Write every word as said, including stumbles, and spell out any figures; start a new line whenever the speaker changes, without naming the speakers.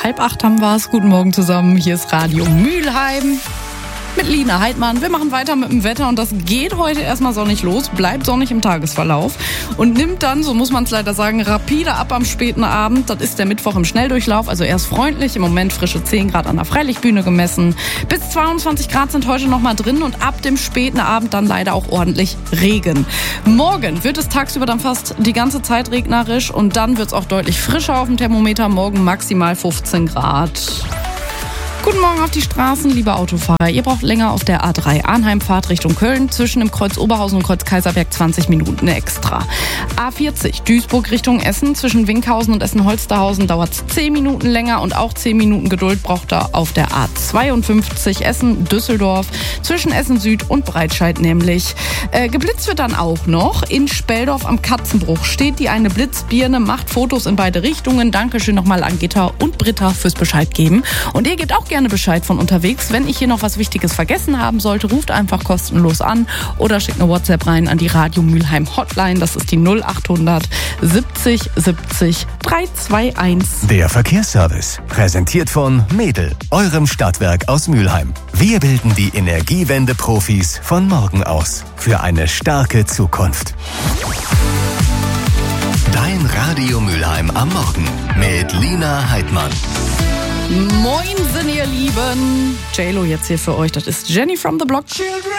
Halb acht haben wir es. Guten Morgen zusammen. Hier ist Radio Mülheim mit Lina Heidmann. Wir machen weiter mit dem Wetter und das geht heute erstmal sonnig los, bleibt sonnig im Tagesverlauf und nimmt dann, so muss man es leider sagen, rapide ab am späten Abend. Das ist der Mittwoch im Schnelldurchlauf, also erst freundlich, im Moment frische zehn Grad an der Freilichtbühne gemessen. Bis zweiundzwanzig Grad sind heute noch mal drin und ab dem späten Abend dann leider auch ordentlich Regen. Morgen wird es tagsüber dann fast die ganze Zeit regnerisch und dann wird es auch deutlich frischer auf dem Thermometer. Morgen maximal fünfzehn Grad. Guten Morgen auf die Straßen, liebe Autofahrer. Ihr braucht länger auf der A drei Arnheimfahrt Richtung Köln. Zwischen dem Kreuz Oberhausen und Kreuz Kaiserberg zwanzig Minuten extra. A vierzig Duisburg Richtung Essen. Zwischen Winkhausen und Essen-Holsterhausen dauert es zehn Minuten länger und auch zehn Minuten Geduld braucht er auf der A zweiundfünfzig Essen-Düsseldorf. Zwischen Essen Süd und Breitscheid nämlich. Äh, geblitzt wird dann auch noch. In Speldorf am Katzenbruch steht die eine Blitzbirne, macht Fotos in beide Richtungen. Dankeschön nochmal an Gitta und Britta fürs Bescheid geben. Und ihr gebt auch gerne Bescheid von unterwegs. Wenn ich hier noch was Wichtiges vergessen haben sollte, ruft einfach kostenlos an oder schickt eine WhatsApp rein an die Radio Mülheim Hotline. Das ist die null achthundert siebzig siebzig dreihunderteinundzwanzig.
Der Verkehrsservice, präsentiert von Mädel, eurem Stadtwerk aus Mülheim. Wir bilden die Energiewende-Profis von morgen aus für eine starke Zukunft. Dein Radio Mülheim am Morgen mit Lina Heidmann.
Moinsen, ihr Lieben. J-Lo jetzt hier für euch. Das ist Jenny from the Block.